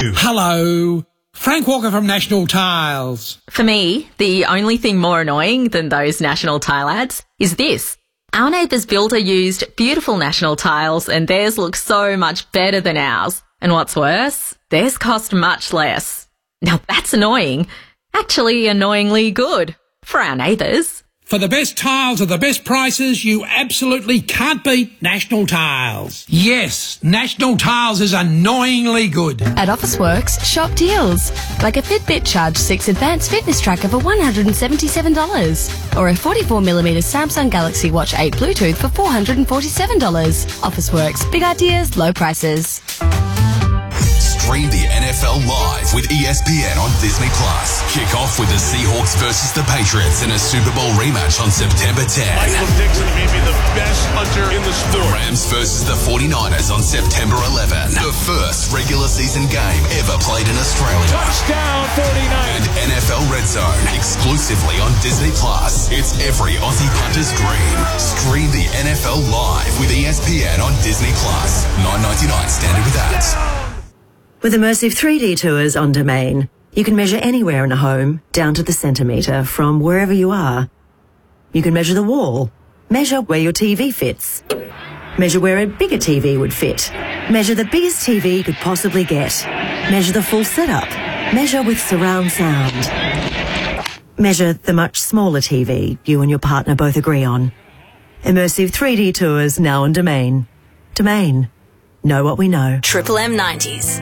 Hello. Frank Walker from National Tiles. For me, the only thing more annoying than those National Tile ads is this. Our neighbour's builder used beautiful National Tiles and theirs looks so much better than ours. And what's worse, theirs cost much less. Now that's annoying. Actually annoyingly good. For our neighbours. For the best tiles at the best prices, you absolutely can't beat National Tiles. Yes, National Tiles is annoyingly good. At Officeworks, shop deals. Like a Fitbit Charge 6 Advanced Fitness Tracker for $177. Or a 44mm Samsung Galaxy Watch 8 Bluetooth for $447. Officeworks. Big ideas, low prices. Stream the NFL live with ESPN on Disney+. Kick off with the Seahawks versus the Patriots in a Super Bowl rematch on September 10. Michael Dixon may be the best hunter in the sport. The Rams versus the 49ers on September 11. The first regular season game ever played in Australia. Touchdown 49ers. And NFL Red Zone exclusively on Disney+. It's every Aussie punter's dream. Stream the NFL live with ESPN on Disney+. $9.99 standard with ads. With immersive 3D tours on Domain, you can measure anywhere in a home, down to the centimetre, from wherever you are. You can measure the wall, measure where your TV fits, measure where a bigger TV would fit, measure the biggest TV you could possibly get, measure the full setup, measure with surround sound, measure the much smaller TV you and your partner both agree on. Immersive 3D tours now on Domain. Domain. Know what we know. Triple M 90s.